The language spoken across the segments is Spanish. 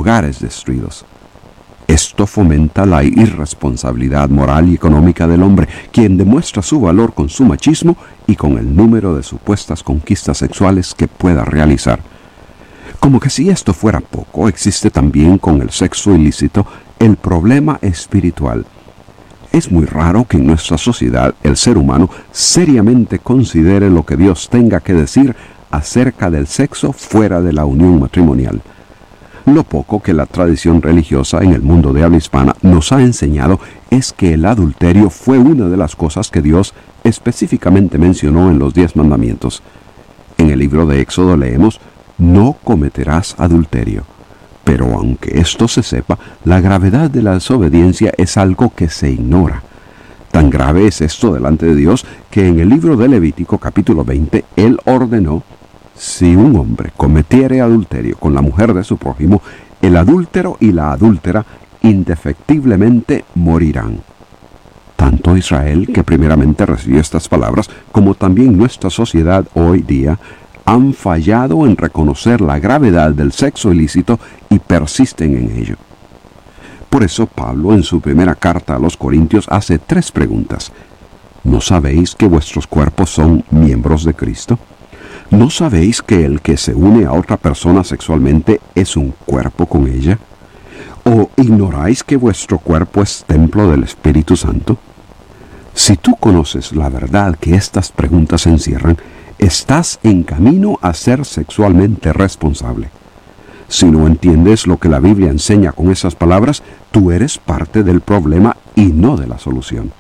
hogares destruidos. Esto fomenta la irresponsabilidad moral y económica del hombre, quien demuestra su valor con su machismo y con el número de supuestas conquistas sexuales que pueda realizar. Como que si esto fuera poco, existe también con el sexo ilícito el problema espiritual. Es muy raro que en nuestra sociedad el ser humano seriamente considere lo que Dios tenga que decir acerca del sexo fuera de la unión matrimonial. Lo poco que la tradición religiosa en el mundo de habla hispana nos ha enseñado es que el adulterio fue una de las cosas que Dios específicamente mencionó en los 10 mandamientos. En el libro de Éxodo leemos: no cometerás adulterio. Pero aunque esto se sepa, la gravedad de la desobediencia es algo que se ignora. Tan grave es esto delante de Dios que en el libro de Levítico capítulo 20, Él ordenó: si un hombre cometiere adulterio con la mujer de su prójimo, el adúltero y la adúltera indefectiblemente morirán. Tanto Israel, que primeramente recibió estas palabras, como también nuestra sociedad hoy día, han fallado en reconocer la gravedad del sexo ilícito y persisten en ello. Por eso Pablo en su primera carta a los Corintios hace 3 preguntas. ¿No sabéis que vuestros cuerpos son miembros de Cristo? ¿No sabéis que el que se une a otra persona sexualmente es un cuerpo con ella? ¿O ignoráis que vuestro cuerpo es templo del Espíritu Santo? Si tú conoces la verdad que estas preguntas encierran, estás en camino a ser sexualmente responsable. Si no entiendes lo que la Biblia enseña con esas palabras, tú eres parte del problema y no de la solución.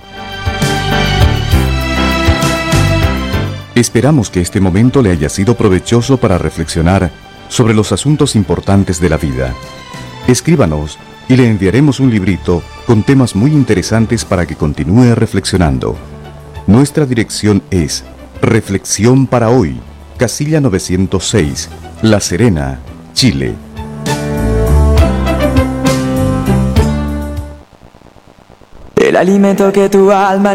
Esperamos que este momento le haya sido provechoso para reflexionar sobre los asuntos importantes de la vida. Escríbanos y le enviaremos un librito con temas muy interesantes para que continúe reflexionando. Nuestra dirección es Reflexión para Hoy, Casilla 906, La Serena, Chile. El alimento que tu alma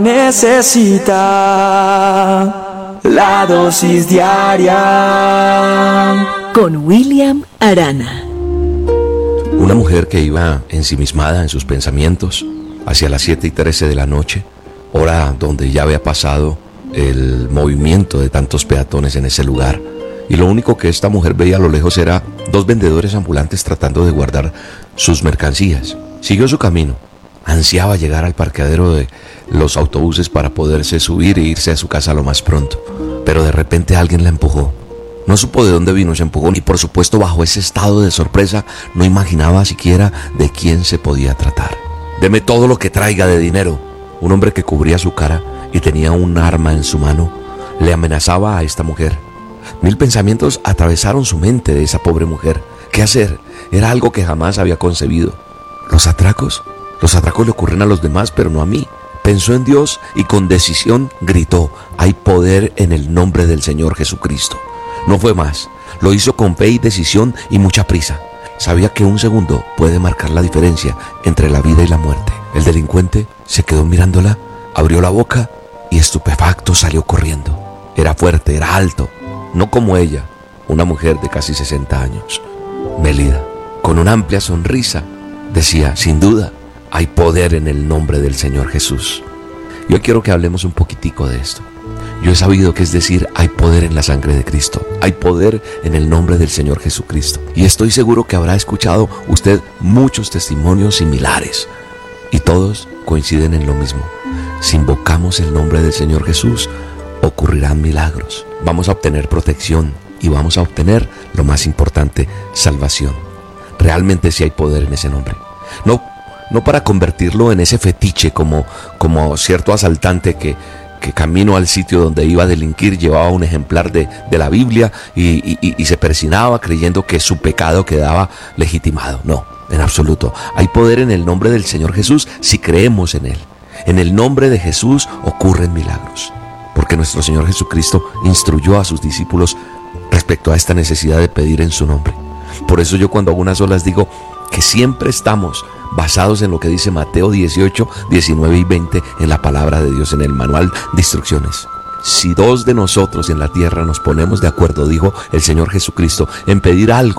necesita. La dosis diaria con William Arana. Una mujer que iba ensimismada en sus pensamientos hacia las 7:13 de la noche, hora donde ya había pasado el movimiento de tantos peatones en ese lugar, y lo único que esta mujer veía a lo lejos era 2 vendedores ambulantes tratando de guardar sus mercancías. Siguió su camino, ansiaba llegar al parqueadero de los autobuses para poderse subir e irse a su casa lo más pronto, pero de repente alguien la empujó. No supo de dónde vino ese empujón y por supuesto bajo ese estado de sorpresa no imaginaba siquiera de quién se podía tratar. «Deme todo lo que traiga de dinero». Un hombre que cubría su cara y tenía un arma en su mano le amenazaba a esta mujer. 1000 pensamientos atravesaron su mente de esa pobre mujer. ¿Qué hacer? Era algo que jamás había concebido. ¿Los atracos? Los atracos le ocurren a los demás, pero no a mí. Pensó en Dios y con decisión gritó: «Hay poder en el nombre del Señor Jesucristo». No fue más. Lo hizo con fe y decisión y mucha prisa. Sabía que un segundo puede marcar la diferencia entre la vida y la muerte. El delincuente se quedó mirándola, abrió la boca y estupefacto salió corriendo. Era fuerte, era alto, no como ella, una mujer de casi 60 años. Mélida, con una amplia sonrisa, decía: «Sin duda, hay poder en el nombre del Señor Jesús». Yo quiero que hablemos un poquitico de esto. Yo he sabido que es decir, hay poder en la sangre de Cristo, hay poder en el nombre del Señor Jesucristo. Y estoy seguro que habrá escuchado usted muchos testimonios similares. Y todos coinciden en lo mismo. Si invocamos el nombre del Señor Jesús, ocurrirán milagros. Vamos a obtener protección y vamos a obtener, lo más importante, salvación. Realmente sí hay poder en ese nombre. No para convertirlo en ese fetiche como cierto asaltante que camino al sitio donde iba a delinquir llevaba un ejemplar de la Biblia y se persinaba creyendo que su pecado quedaba legitimado. No, en absoluto. Hay poder en el nombre del Señor Jesús si creemos en Él. En el nombre de Jesús ocurren milagros, porque nuestro Señor Jesucristo instruyó a sus discípulos respecto a esta necesidad de pedir en su nombre. Por eso yo cuando hago unas olas digo que siempre estamos basados en lo que dice Mateo 18, 19 y 20 en la palabra de Dios, en el manual de instrucciones. Si 2 de nosotros en la tierra nos ponemos de acuerdo, dijo el Señor Jesucristo, en pedir algo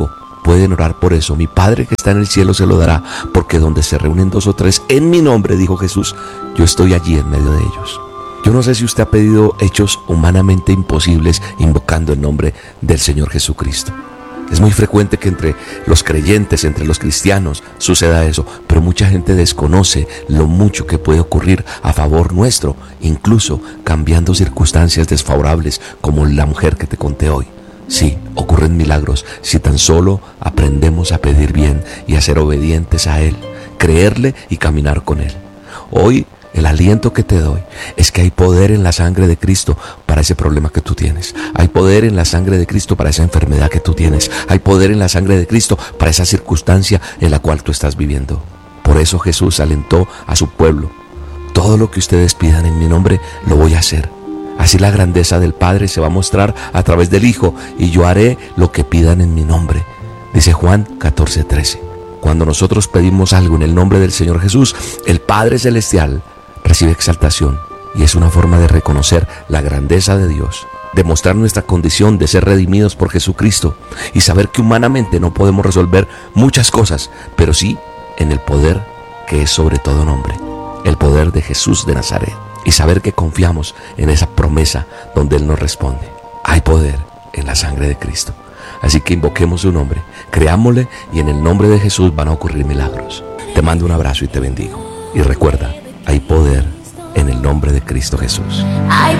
pueden orar por eso. Mi Padre que está en el cielo se lo dará, porque donde se reúnen 2 o 3 en mi nombre, dijo Jesús, yo estoy allí en medio de ellos. Yo no sé si usted ha pedido hechos humanamente imposibles invocando el nombre del Señor Jesucristo. Es muy frecuente que entre los creyentes, entre los cristianos, suceda eso, pero mucha gente desconoce lo mucho que puede ocurrir a favor nuestro, incluso cambiando circunstancias desfavorables como la mujer que te conté hoy. Sí, ocurren milagros si tan solo aprendemos a pedir bien y a ser obedientes a Él, creerle y caminar con Él. Hoy el aliento que te doy es que hay poder en la sangre de Cristo para ese problema que tú tienes. Hay poder en la sangre de Cristo para esa enfermedad que tú tienes. Hay poder en la sangre de Cristo para esa circunstancia en la cual tú estás viviendo. Por eso Jesús alentó a su pueblo. Todo lo que ustedes pidan en mi nombre lo voy a hacer. Así la grandeza del Padre se va a mostrar a través del Hijo, y yo haré lo que pidan en mi nombre. Dice Juan 14:13. Cuando nosotros pedimos algo en el nombre del Señor Jesús, el Padre Celestial recibe exaltación, y es una forma de reconocer la grandeza de Dios, demostrar nuestra condición de ser redimidos por Jesucristo y saber que humanamente no podemos resolver muchas cosas, pero sí en el poder que es sobre todo nombre, el poder de Jesús de Nazaret, y saber que confiamos en esa promesa donde Él nos responde. Hay poder en la sangre de Cristo. Así que invoquemos su nombre, creámosle, y en el nombre de Jesús van a ocurrir milagros. Te mando un abrazo y te bendigo. Y recuerda, hay poder en el nombre de Cristo Jesús.